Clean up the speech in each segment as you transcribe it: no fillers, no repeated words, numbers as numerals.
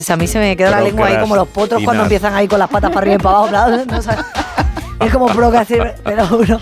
A mí se me queda la lengua ahí como los potros cuando empiezan ahí con las patas para arriba y para abajo. No sé. Es como procrastinar, pero uno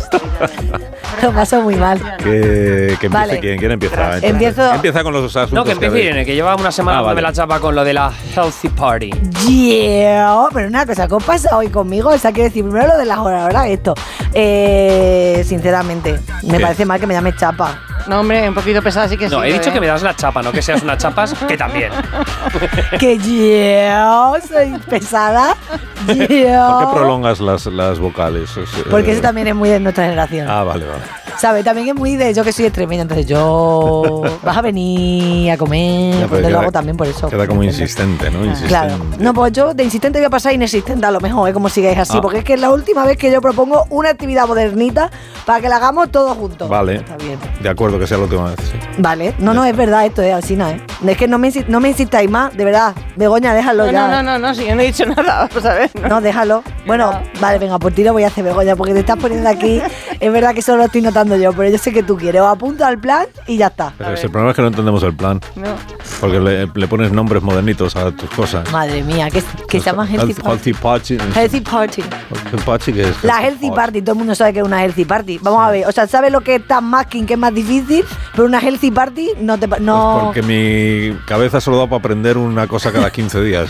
lo paso muy mal. Que empiece vale. ¿Quién empieza? Empieza con los asuntos. No, que empiece Irene, que lleva una semana vale. me la chapa con lo de la Healthy Party. Yeah, pero una cosa, ¿qué os pasa hoy conmigo? O sea, quiero decir, primero lo de las horas, ahora esto. Sinceramente, me parece mal que me llames chapa. No, hombre, un poquito pesada sí que sí. No, he dicho que me das la chapa, no que seas una chapas, que también. Que yo soy pesada. ¿Por qué prolongas las vocales? Porque eso también es muy de nuestra generación. Ah, vale. ¿Sabes? También es muy de yo que soy extremeña, entonces yo vas a venir a comer, pues lo hago también por eso. Queda como insistente, ¿no? Insistente. Claro. No, pues yo de insistente voy a pasar a inexistente a lo mejor, como sigáis así, porque es que es la última vez que yo propongo una actividad modernita para que la hagamos todos juntos. Vale. Está bien. De acuerdo, que sea la última vez, sí. Vale. No, es verdad esto, Alsina, Es que no me insistáis más, de verdad. Begoña, déjalo ya. No, si yo no he dicho nada, vamos a ver. No, déjalo. Bueno, vale, venga, por ti lo voy a hacer, Begoña, porque te estás poniendo aquí. Es verdad que solo lo estoy notando yo, pero yo sé que tú quieres. O apunto al plan y ya está. Pero el problema es que no entendemos el plan. No. Porque le pones nombres modernitos a tus cosas. Madre mía, que se llama Healthy Party. Healthy Party. ¿Qué es? La Healthy Party, todo el mundo sabe que es una Healthy Party. Vamos a ver, o sea, ¿sabes lo que es tan masking, que es más difícil? Pero una Healthy Party no te... No. Pues porque mi cabeza solo da para aprender una cosa cada 15 días.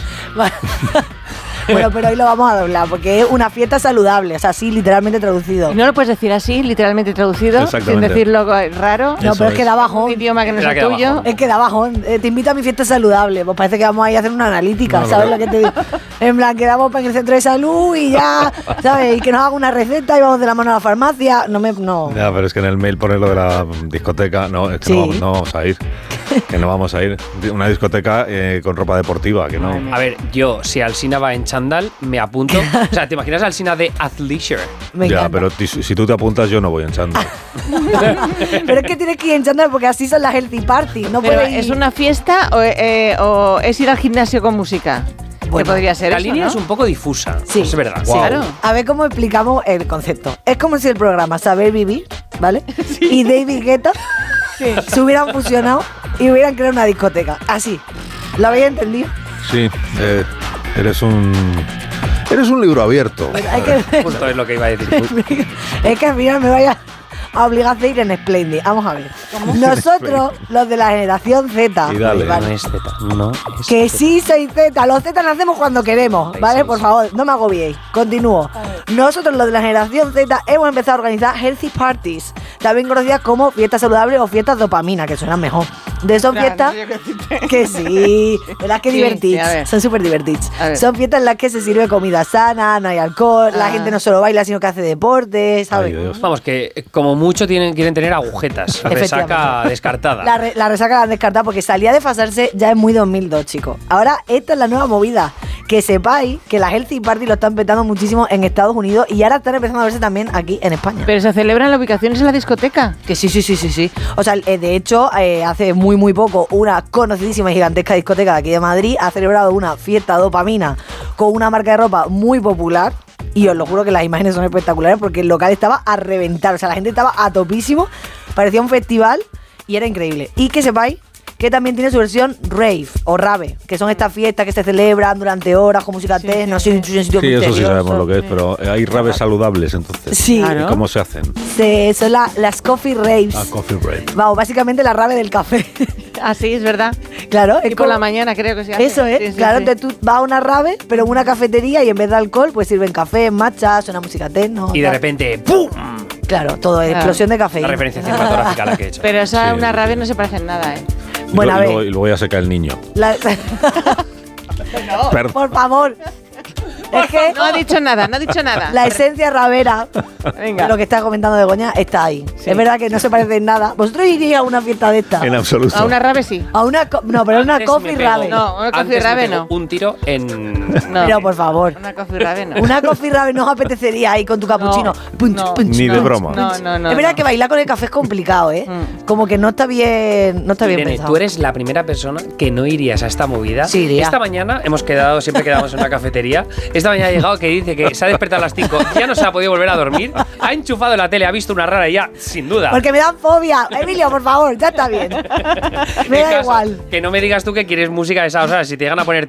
Bueno, pero hoy lo vamos a doblar, porque es una fiesta saludable, o sea, así literalmente traducido. ¿Y no lo puedes decir así, literalmente traducido? Sin decirlo raro. No, pero es que da bajón. Un idioma que no es el tuyo. Es que da bajón. Te invito a mi fiesta saludable. Pues parece que vamos a ir a hacer una analítica, ¿sabes lo que te digo? En plan, quedamos en el centro de salud y ya, ¿sabes? Y que nos haga una receta y vamos de la mano a la farmacia. No. Ya, pero es que en el mail pone lo de la discoteca. No, es que no vamos a ir. Que no vamos a ir. Una discoteca con ropa deportiva, que no. A ver, yo, si Alsina va en chándal, me apunto. O sea, ¿te imaginas a Alsina de athleisure? Ya, pero si tú te apuntas, yo no voy en chándal. Pero es que tienes que ir en chándal porque así son las Healthy Party. No pero ¿es una fiesta o es ir al gimnasio con música? Bueno, que podría ser la eso, línea ¿no? Es un poco difusa. Sí, es verdad. Sí, claro. A ver cómo explicamos el concepto. Es como si el programa Saber Vivir, ¿vale? Sí. Y David Guetta se hubieran fusionado y hubieran creado una discoteca. Así. ¿Lo habéis entendido? Sí. Eres un libro abierto. Justo es lo que iba a decir. Es que al final me vaya a obligar a ir en Splendid. Vamos a ver. ¿Cómo? Nosotros, los de la generación Z, dale, ¿vale? No es Z, no es que Z. sí soy Z, los Z nacemos cuando queremos, ¿vale? Por favor, no me agobiéis. Continúo. Nosotros, los de la generación Z, hemos empezado a organizar Healthy Parties, también conocidas como fiestas saludables o fiestas dopamina, que suenan mejor. De son fiestas que sí, ¿verdad? Que divertidas. Son súper divertidas. Son fiestas en las que se sirve comida sana, no hay alcohol, la gente no solo baila, sino que hace deporte, ¿sabes? Vamos, que como mucho quieren tener agujetas. Resaca descartada. La resaca la han descartado porque salía de fasarse ya es muy 2002, chicos. Ahora, esta es la nueva movida. Que sepáis que la Healthy Party lo están petando muchísimo en Estados Unidos y ahora están empezando a verse también aquí en España. ¿Pero se celebran las ubicaciones en la discoteca? Que sí. O sea, de hecho, hace muy poco, una conocidísima y gigantesca discoteca de aquí de Madrid ha celebrado una fiesta dopamina con una marca de ropa muy popular. Y os lo juro que las imágenes son espectaculares porque el local estaba a reventar. O sea, la gente estaba a topísimo. Parecía un festival y era increíble. Y que sepáis que también tiene su versión rave o rave, que son estas fiestas que se celebran durante horas con música techno, en sitios misteriosos. Eso sí sabemos lo que es, pero hay raves saludables entonces. Sí. ¿Y cómo se hacen? Son las coffee raves. Coffee rave. Vamos, básicamente la rave del café. Así es verdad. Claro. Y por la mañana creo que se hace. Eso es, claro. Entonces tú vas a una rave, pero en una cafetería y en vez de alcohol, pues sirven café, matcha, suena música techno. Y de repente, ¡pum! Claro, todo es explosión de café. La referencia cinematográfica la que he hecho. Pero esa es una rave no se parece en nada, Bueno, a ver. Y luego ya se cae el niño. Por favor. Es que no ha dicho nada. La esencia rabera de lo que está comentando Begoña está ahí. Sí. Es verdad que no se parece en nada. ¿Vosotros iríais a una fiesta de esta? En absoluto. A una rave sí. No, pero una coffee rave. No, una coffee rave no. Un tiro en... No. Pero por favor. Una coffee rave no. Una coffee rave no os apetecería ahí con tu cappuccino. Ni de broma. No. Es verdad que bailar con el café es complicado, Como que no está bien Irene, pensado. tú eres la primera persona que no irías a esta movida. Sí, iría. Esta mañana siempre quedamos en una cafetería. Esta mañana ha llegado que dice que se ha despertado a las 5, ya no se ha podido volver a dormir, ha enchufado la tele, ha visto una rara y ya, sin duda. Porque me dan fobia. Emilio, por favor, ya está bien. Me da igual. Que no me digas tú que quieres música de esa, o sea, si te llegan a poner